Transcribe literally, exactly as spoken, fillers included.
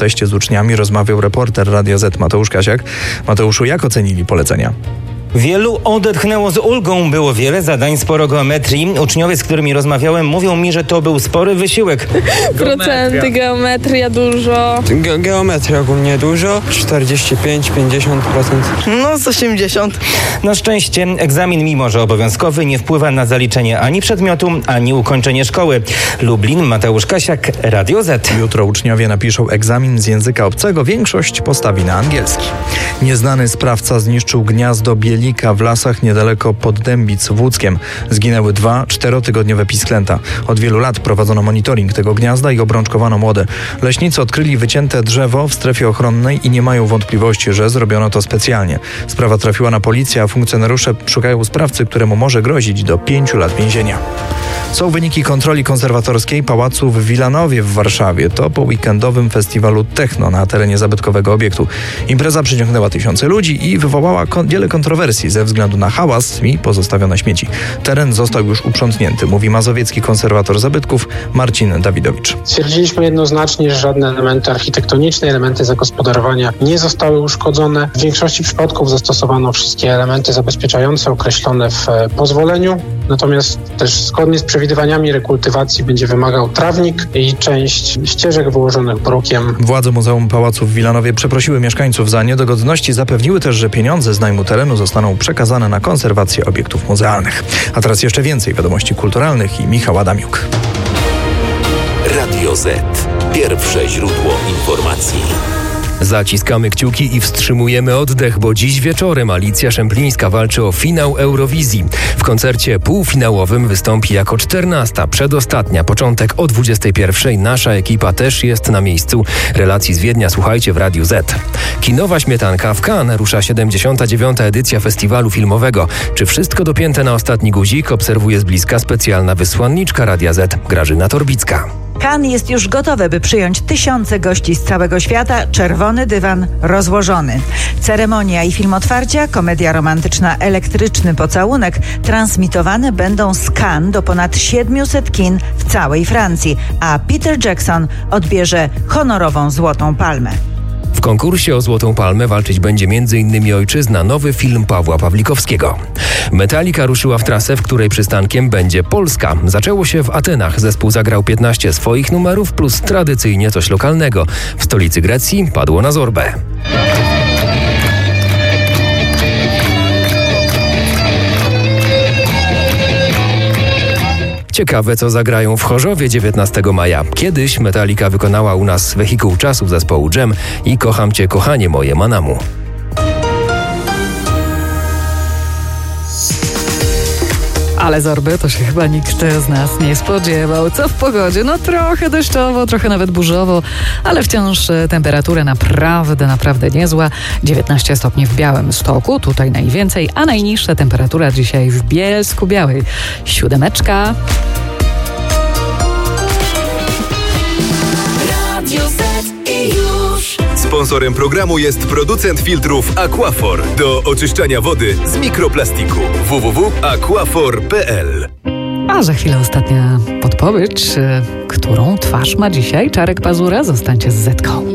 teście z uczniami rozmawiał reporter Radia Z Mateusz Kasiak. Mateuszu, jak ocenili polecenia? Wielu odetchnęło z ulgą. Było wiele zadań, sporo geometrii. Uczniowie, z którymi rozmawiałem, mówią mi, że to był spory wysiłek. Procenty, geometria dużo. Ge- geometria ogólnie dużo, czterdzieści pięć do pięćdziesięciu procent. No z osiemdziesiąt. Na szczęście egzamin, mimo że obowiązkowy, nie wpływa na zaliczenie ani przedmiotu, ani ukończenie szkoły. Lublin, Mateusz Kasiak, Radio Z. Jutro uczniowie napiszą egzamin z języka obcego. Większość postawi na angielski. Nieznany sprawca zniszczył gniazdo bieli w lasach niedaleko Poddębic w Łódzkiem. Zginęły dwa czterotygodniowe pisklęta. Od wielu lat prowadzono monitoring tego gniazda i obrączkowano młode. Leśnicy odkryli wycięte drzewo w strefie ochronnej i nie mają wątpliwości, że zrobiono to specjalnie. Sprawa trafiła na policję, a funkcjonariusze szukają sprawcy, któremu może grozić do pięciu lat więzienia. Są wyniki kontroli konserwatorskiej Pałacu w Wilanowie w Warszawie. To po weekendowym festiwalu techno na terenie zabytkowego obiektu. Impreza przyciągnęła tysiące ludzi i wywołała kon- wiele kontrowersji ze względu na hałas i pozostawione śmieci. Teren został już uprzątnięty, mówi mazowiecki konserwator zabytków Marcin Dawidowicz. Stwierdziliśmy jednoznacznie, że żadne elementy architektoniczne, elementy zagospodarowania nie zostały uszkodzone. W większości przypadków zastosowano wszystkie elementy zabezpieczające określone w pozwoleniu. Natomiast też zgodnie z przewidywaniami rekultywacji będzie wymagał trawnik i część ścieżek wyłożonych brukiem. Władze Muzeum Pałacu w Wilanowie przeprosiły mieszkańców za niedogodności. Zapewniły też, że pieniądze z najmu terenu zostaną przekazane na konserwację obiektów muzealnych. A teraz jeszcze więcej wiadomości kulturalnych i Michał Adamiuk. Radio Z. Pierwsze źródło informacji. Zaciskamy kciuki i wstrzymujemy oddech, bo dziś wieczorem Alicja Szemplińska walczy o finał Eurowizji. W koncercie półfinałowym wystąpi jako czternasta, przedostatnia, początek o dwudziestej pierwszej. Nasza ekipa też jest na miejscu. Relacji z Wiednia słuchajcie w Radiu Z. Kinowa śmietanka w Cannes rusza siedemdziesiąta dziewiąta edycja festiwalu filmowego. Czy wszystko dopięte na ostatni guzik? Obserwuje z bliska specjalna wysłanniczka Radia Z, Grażyna Torbicka. Cannes jest już gotowe, by przyjąć tysiące gości z całego świata. Czerwony dywan rozłożony. Ceremonia i film otwarcia, komedia romantyczna Elektryczny pocałunek transmitowane będą z Cannes do ponad siedmiuset kin w całej Francji, a Peter Jackson odbierze honorową Złotą Palmę. W konkursie o Złotą Palmę walczyć będzie między innymi Ojczyzna, nowy film Pawła Pawlikowskiego. Metallica ruszyła w trasę, w której przystankiem będzie Polska. Zaczęło się w Atenach. Zespół zagrał piętnaście swoich numerów plus tradycyjnie coś lokalnego. W stolicy Grecji padło na Zorbę. Ciekawe, co zagrają w Chorzowie dziewiętnastego maja. Kiedyś Metallica wykonała u nas Wehikuł Czasu zespołu Dżem i Kocham Cię, kochanie moje Manamu. Ale Zorby to się chyba nikt z nas nie spodziewał. Co w pogodzie? No trochę deszczowo, trochę nawet burzowo, ale wciąż temperatura naprawdę, naprawdę niezła. dziewiętnaście stopni w Białymstoku, tutaj najwięcej, a najniższa temperatura dzisiaj w Bielsku Białej. Siódemeczka. Sponsorem programu jest producent filtrów Aquafor do oczyszczania wody z mikroplastiku. w w w kropka aquafor kropka p l. A za chwilę ostatnia podpowiedź, którą twarz ma dzisiaj Czarek Pazura. Zostańcie z Zetką.